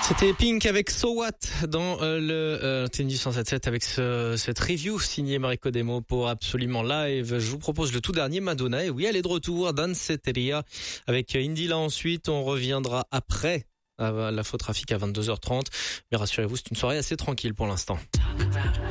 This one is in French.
C'était Pink avec So What dans le Tennis 107.7 avec cette review signée Mariko Demo pour Absolument Live. Je vous propose le tout dernier Madonna. Et oui, elle est de retour, Danceteria avec Indila ensuite. On reviendra après à l'infotrafic à 22h30. Mais rassurez-vous, c'est une soirée assez tranquille pour l'instant.